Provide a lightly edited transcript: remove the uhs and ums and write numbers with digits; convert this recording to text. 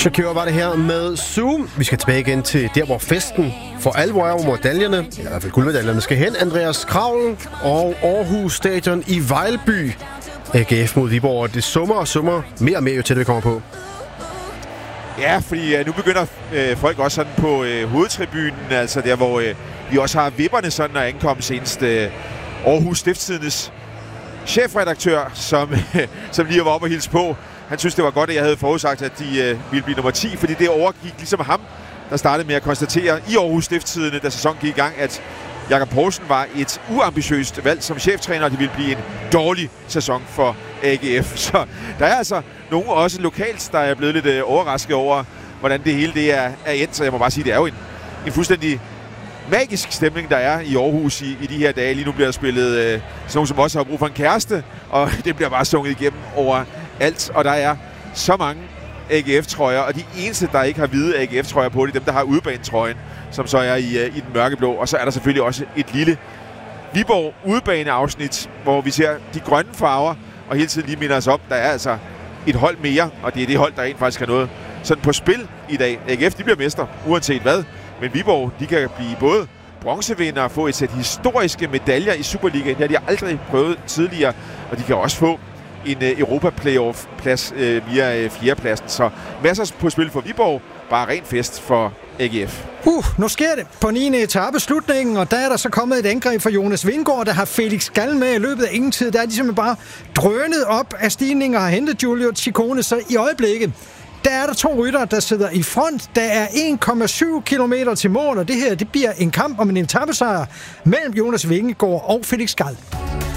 Shakira var det her med Zoom. Vi skal tilbage igen til der, hvor festen for alvor er, hvor medaljerne, eller i hvert fald guldmedaljerne, skal hen. Andreas Kravl og Aarhus Stadion i Vejlby. AGF mod Viborg, og det summer og summer mere og mere, jo tættere vi kommer på. Ja, fordi nu begynder folk også sådan på hovedtribunen, altså der, hvor vi også har vipperne sådan at ankomme senest. Aarhus Stiftstidendes chefredaktør, som lige var oppe og hilse på. Han synes, det var godt, at jeg havde forudsagt, at de ville blive nummer 10, fordi det overgik ligesom ham, der startede med at konstatere i Aarhus Stiftstidende, da sæsonen gik i gang, at Jakob Poulsen var et uambitiøst valg som cheftræner, og det ville blive en dårlig sæson for AGF. Så der er altså nogen også lokalt, der er blevet lidt overrasket over, hvordan det hele det er endt. Så jeg må bare sige, det er jo en fuldstændig magisk stemning, der er i Aarhus i de her dage. Lige nu bliver der spillet sådan nogen, som også har brug for en kæreste, og det bliver bare sunget igennem over alt. Og der er så mange AGF-trøjer, og de eneste, der ikke har hvide AGF-trøjer på, det er dem, der har udebanetrøjen, som så er i den mørkeblå. Og så er der selvfølgelig også et lille Viborg udebane-afsnit, hvor vi ser de grønne farver, og hele tiden lige minder os om, der er altså et hold mere, og det er det hold, der rent faktisk har noget sådan på spil i dag. AGF, de bliver mester, uanset hvad, men Viborg, de kan blive både bronzevinder og få et sæt historiske medaljer i Superligaen. Det har de aldrig prøvet tidligere, og de kan også få en Europa-playoff-plads via fjerdepladsen. Så masser på spil for Viborg, bare ren fest for AGF. Nu sker det på 9. etape slutningen, og der er der så kommet et angreb fra Jonas Vingegaard, der har Felix Gall med i løbet af ingen tid. Der er de simpelthen bare drønet op af stigningen og har hentet Giulio Ciccone, så i øjeblikket der er der 2 ryttere, der sidder i front. Der er 1,7 kilometer til mål, og det her det bliver en kamp om en etapesejr mellem Jonas Vingegaard og Felix Gall.